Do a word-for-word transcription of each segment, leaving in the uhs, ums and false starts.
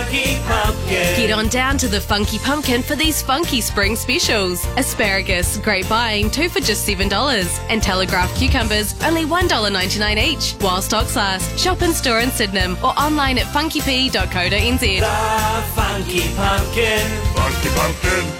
Funky Pumpkin. Get on down to the Funky Pumpkin for these funky spring specials. Asparagus, great buying, two for just seven dollars. And Telegraph cucumbers, only one dollar ninety-nine each. While stocks last, shop in store in Sydenham or online at funky p dot co dot n z. The Funky Pumpkin. Funky Pumpkin.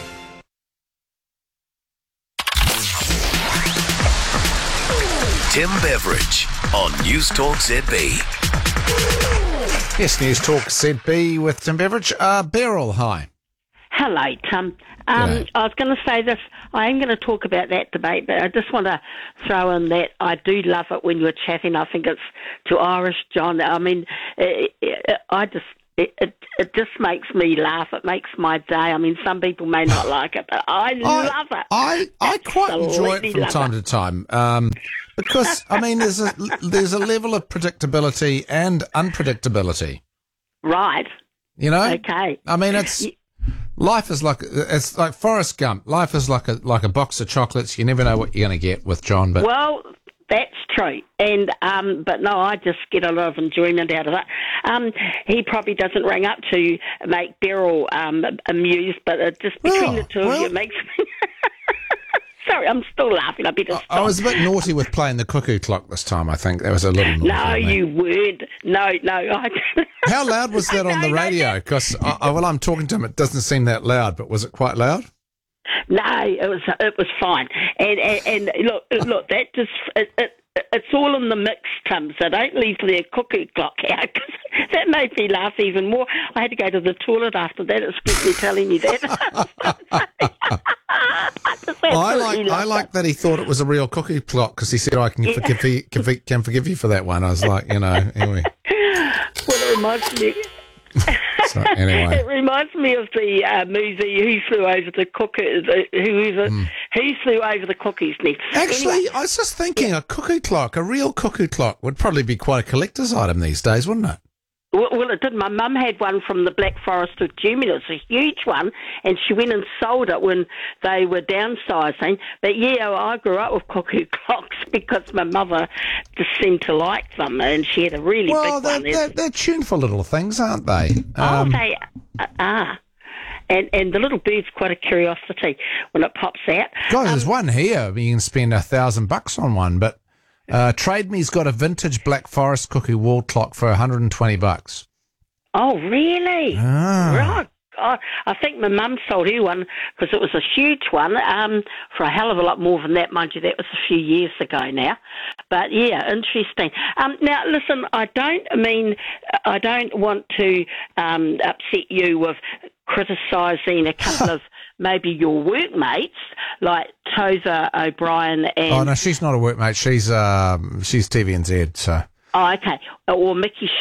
Tim Beveridge on News Talk Z B. Yes, News Talk Z B with Tim Beveridge. Uh, Beryl, hi. Hello, Tim. Um, G'day. I was going to say this. I am going to talk about that debate, but I just want to throw in that I do love it when you're chatting. I think it's to Irish John. I mean, it, it, I just it, it it just makes me laugh. It makes my day. I mean, some people may not like it, but I, I love it. I, I quite enjoy Absolutely it from love time it. to time um, because, I mean, there's a, there's a level of predictability and unpredictability, Right. you know? Okay. I mean, it's... Life is like it's like Forrest Gump. Life is like a like a box of chocolates. You never know what you're going to get with John. But Well, that's true. And um, but no, I just get a lot of enjoyment out of it. Um, he probably doesn't ring up to make Beryl um, amused, but it just between Oh, the two of well- you, it makes me. Sorry, I'm still laughing. I better stop. I was a bit naughty with playing the cuckoo clock this time. I think that was a little naughty. No, of me. you weren't. No, no. I How loud was that on the No, no, radio? Because well, I'm talking to him. It doesn't seem that loud, but was it quite loud? No, it was it was fine. And and, and look, look, that just it, it, it's all in the mix, Tim. So don't leave the cuckoo clock out, because that made me laugh even more. I had to go to the toilet after that. It's quickly telling you that. I like I like that he thought it was a real cuckoo clock because he said, "I can forgive you, can, can forgive you for that one." I was like, you know, anyway. Well, it reminds me. So anyway. It reminds me of the uh, movie Who Flew Over the Cuckoo. The, who is it? Mm. Who Flew Over the Cuckoo's Nest? Actually, Anyway, I was just thinking a cuckoo clock, a real cuckoo clock, would probably be quite a collector's item these days, wouldn't it? well, well, it did. My mum had one from the Black Forest of Germany. It was a huge one, and she went and sold it when they were downsizing. But yeah, I grew up with cuckoo clocks because my mother just seemed to like them, and she had a really Well, big they're, one. they're, they're tuneful little things, aren't they? Oh, Um, they are. And and the little bird's quite a curiosity when it pops out. God, there's Um, one here. You can spend a thousand bucks on one, but uh, Trade Me's got a vintage Black Forest cuckoo wall clock for one hundred and twenty bucks. Oh, really? Ah. Right. God, I think my mum sold her one because it was a huge one um, for a hell of a lot more than that, mind you. That was a few years ago now. But yeah, interesting. Um, now, listen, I don't mean, I don't want to um, upset you with criticising a couple of maybe your workmates like Tova O'Brien and. Oh no, she's not a workmate. She's um, she's T V N Z. So. Oh, okay. Or Mickey